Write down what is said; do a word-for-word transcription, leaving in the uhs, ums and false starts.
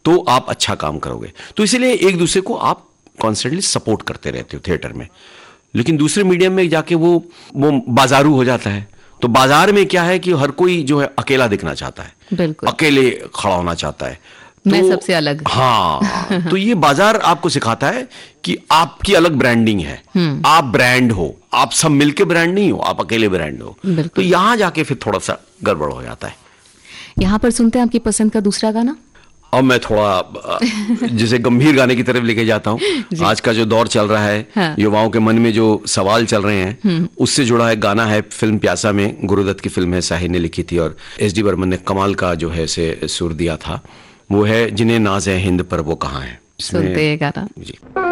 तो आप अच्छा काम करोगे। तो इसीलिए एक दूसरे को आप कॉन्स्टेंटली सपोर्ट करते रहते हो थिएटर में। लेकिन दूसरे मीडियम में जाके वो वो बाजारू हो जाता है। तो बाजार में क्या है कि हर कोई जो है अकेला दिखना चाहता है, बिल्कुल अकेले खड़ा होना चाहता है, मैं तो, सबसे अलग। हाँ तो ये बाजार आपको सिखाता है कि आपकी अलग ब्रांडिंग है, आप ब्रांड हो, आप सब मिलके ब्रांड नहीं हो, आप अकेले ब्रांड हो। तो यहां जाके फिर थोड़ा सा गड़बड़ हो जाता है। यहाँ पर सुनते हैं आपकी पसंद का दूसरा गाना। अब मैं थोड़ा जिसे गंभीर गाने की तरफ लेके जाता हूँ। आज का जो दौर चल रहा है, हाँ। युवाओं के मन में जो सवाल चल रहे हैं उससे जुड़ा एक गाना है, फिल्म प्यासा में, गुरुदत्त की फिल्म है, साहिर ने लिखी थी और एस डी बर्मन ने कमाल का जो है से सुर दिया था। वो है जिन्हें नाज है हिंद पर वो कहाँ है। सुनते हैं गाना जी।